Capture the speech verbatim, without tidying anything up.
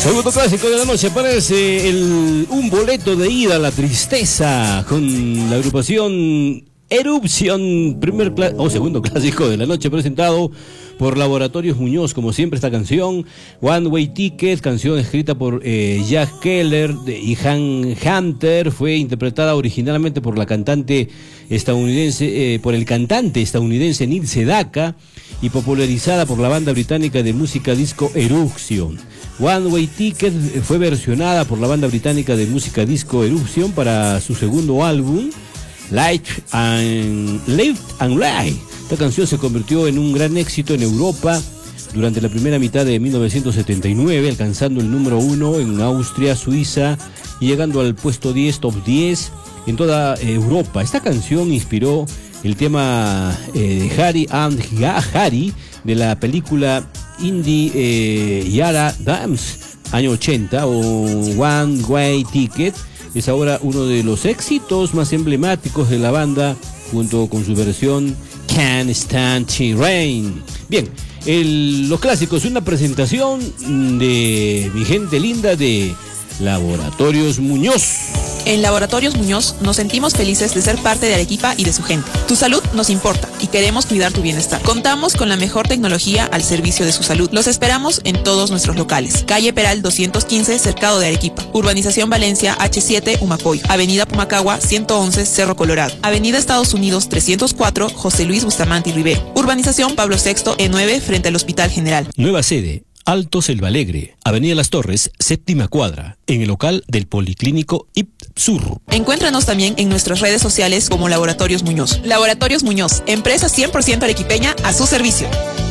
Segundo clásico de la noche aparece el, un boleto de ida a la tristeza con la agrupación Erupción, primer o oh, segundo clásico de la noche presentado por Laboratorios Muñoz. Como siempre, esta canción, One Way Ticket, canción escrita por eh, Jack Keller de, y Han Hunter, fue interpretada originalmente por la cantante estadounidense, eh, por el cantante estadounidense Neil Sedaka y popularizada por la banda británica de música disco Eruption. One Way Ticket fue versionada por la banda británica de música disco Eruption para su segundo álbum, Light and Live and Light. Esta canción se convirtió en un gran éxito en Europa durante la primera mitad de mil novecientos setenta y nueve, alcanzando el número uno en Austria, Suiza y llegando al puesto diez, top diez en toda Europa. Esta canción inspiró el tema eh, de Harry and Harry de la película indie eh, Yara Dance, año ochenta, o One Way Ticket. Es ahora uno de los éxitos más emblemáticos de la banda, junto con su versión Can't Stand the Rain. Bien, el, los clásicos, una presentación de mi gente linda de Laboratorios Muñoz. En Laboratorios Muñoz nos sentimos felices de ser parte de Arequipa y de su gente. Tu salud nos importa y queremos cuidar tu bienestar. Contamos con la mejor tecnología al servicio de su salud. Los esperamos en todos nuestros locales. Calle Peral doscientos quince, Cercado de Arequipa. Urbanización Valencia, hache siete, Humacoy. Avenida Pumacagua, ciento once, Cerro Colorado. Avenida Estados Unidos, trescientos cuatro, José Luis Bustamante y Rivero. Urbanización Pablo sexto, E nueve, frente al Hospital General. Nueva sede, Alto Selva Alegre, Avenida Las Torres, séptima cuadra, en el local del Policlínico I P Sur. Encuéntranos también en nuestras redes sociales como Laboratorios Muñoz. Laboratorios Muñoz, empresa cien por ciento arequipeña a su servicio.